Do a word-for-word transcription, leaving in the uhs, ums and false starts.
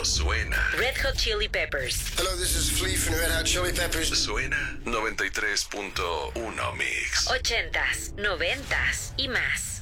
suena. Red Hot Chili Peppers. Hello, this is Flea from Red Hot Chili Peppers. Suena noventa y tres punto uno Mix. Ochentas, noventas y más.